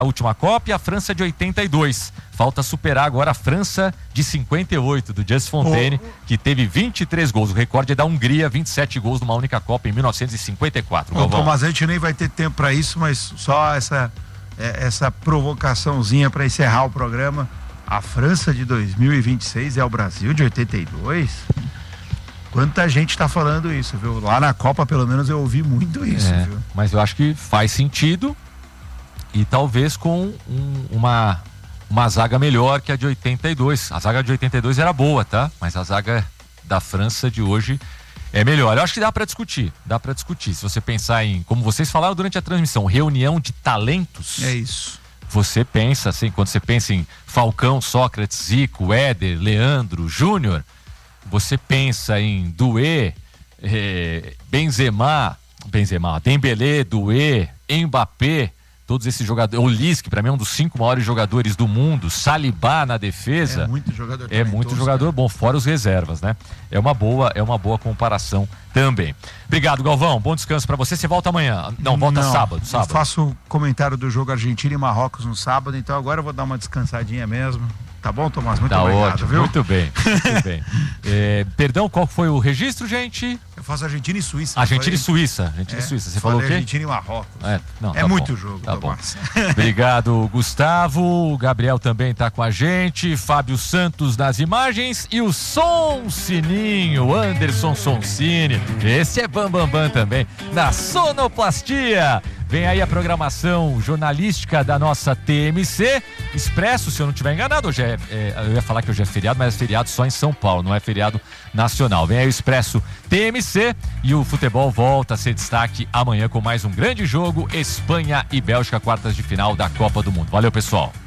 a última Copa e a França de 82. Falta superar agora a França de 58, do Just Fontaine, que teve 23 gols. O recorde é da Hungria, 27 gols numa única Copa em 1954. Mas a gente nem vai ter tempo para isso, mas só essa provocaçãozinha para encerrar o programa. A França de 2026 é o Brasil de 82? Quanta gente tá falando isso, viu? Lá na Copa, pelo menos, eu ouvi muito isso, viu? Mas eu acho que faz sentido e talvez com uma zaga melhor que a de 82. A zaga de 82 era boa, tá? Mas a zaga da França de hoje é melhor. Eu acho que dá pra discutir. Se você pensar em, como vocês falaram durante a transmissão, reunião de talentos. É isso. Você pensa assim, quando você pensa em Falcão, Sócrates, Zico, Éder, Leandro, Júnior, você pensa em Doué, Benzema, Dembélé, Doué, Mbappé, todos esses jogadores, Olise, que para mim é um dos 5 maiores jogadores do mundo, Saliba na defesa. É muito jogador talentoso. É muito jogador bom, fora os reservas, né? É uma boa comparação também. Obrigado, Galvão. Bom descanso para você. Você volta amanhã? Não, volta sábado. Eu faço comentário do jogo Argentina e Marrocos no sábado, então agora eu vou dar uma descansadinha mesmo. Tá bom, Tomás? Muito obrigado, ótimo, viu? Muito bem. Perdão, qual foi o registro, gente? Eu faço Argentina e Suíça. Argentina e Suíça. Você falou o quê? Argentina e Marrocos. É muito bom. jogo, tá Tomás. Obrigado, Gustavo. O Gabriel também tá com a gente. Fábio Santos nas imagens e o Som Sininho, Anderson Sonsini. Esse é Bambambam também, na sonoplastia. Vem aí a programação jornalística da nossa TMC Expresso, se eu não estiver enganado. Hoje eu ia falar que hoje é feriado, mas é feriado só em São Paulo, não é feriado nacional. Vem aí o Expresso TMC e o futebol volta a ser destaque amanhã com mais um grande jogo, Espanha e Bélgica, quartas de final da Copa do Mundo. Valeu, pessoal.